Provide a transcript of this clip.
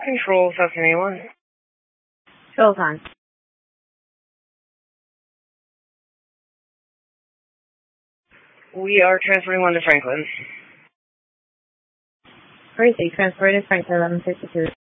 Control, Falcon A1. Control time. We are transferring one to Franklin. Crazy, transferred to Franklin 1152.